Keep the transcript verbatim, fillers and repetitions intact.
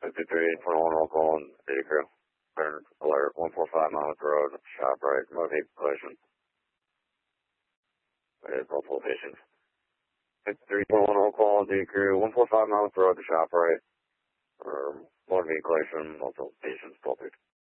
fifty-three twenty-one roll call on city crew. Turn alert one forty-five Monmouth Road, shop right, motor vehicle collision. With multiple patients. fifty-three twenty-one roll call on city crew, one forty-five Monmouth Road, shop right. Or motor vehicle collision, multiple patients, twelve